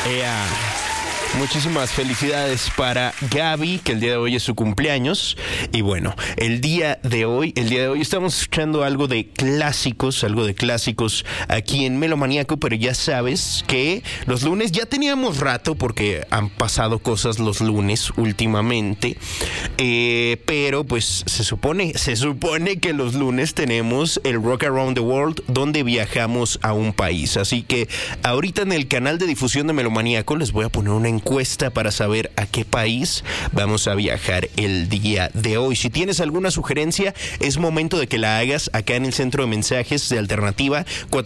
Ea. Muchísimas felicidades para Gaby, que el día de hoy es su cumpleaños. Y bueno, el día de hoy estamos escuchando algo de clásicos aquí en Melomaníaco, pero ya sabes que los lunes ya teníamos rato porque han pasado cosas los lunes últimamente. Pero pues se supone que los lunes tenemos el Rock Around the World, donde viajamos a un país. Así que ahorita en el canal de difusión de Melomaníaco les voy a poner una encuesta para saber a qué país vamos a viajar el día de hoy. Si tienes alguna sugerencia, es momento de que la hagas acá en el centro de mensajes de Alternativa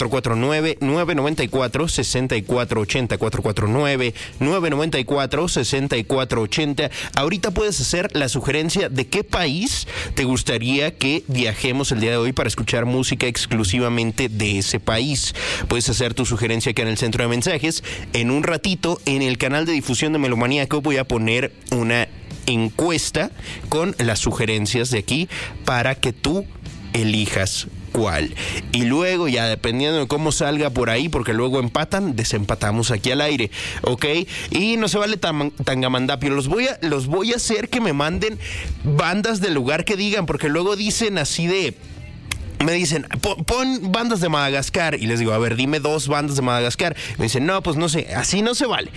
449-994-6480, 449-994-6480. Ahorita puedes hacer la sugerencia de qué país te gustaría que viajemos el día de hoy para escuchar música exclusivamente de ese país. Puedes hacer tu sugerencia acá en el centro de mensajes. En un ratito, en el canal de difusión de Melomaníaco voy a poner una encuesta con las sugerencias de aquí para que tú elijas cuál. Y luego ya dependiendo de cómo salga por ahí, porque luego desempatamos aquí al aire, ¿ok? Y no se vale tangamandapio. Los voy a hacer que me manden bandas del lugar que digan, porque luego dicen así de... Me dicen, pon bandas de Madagascar. Y les digo, a ver, dime 2 bandas de Madagascar. Me dicen, no, pues no sé, así no se vale.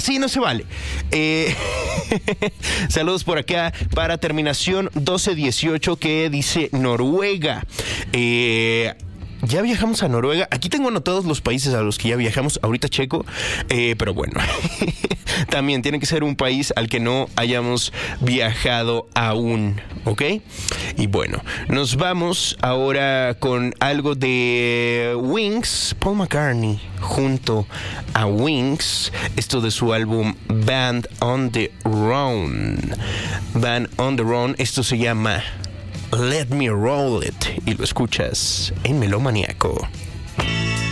Saludos por acá para terminación 1218 que dice Noruega. Ya viajamos a Noruega. Aquí tengo anotados los países a los que ya viajamos. Ahorita checo. Pero bueno. También tiene que ser un país al que no hayamos viajado aún. ¿Ok? Y bueno, nos vamos ahora con algo de Wings. Paul McCartney junto a Wings. Esto de su álbum Band on the Run. Esto se llama Let Me Roll It. Y lo escuchas en Melomaníaco.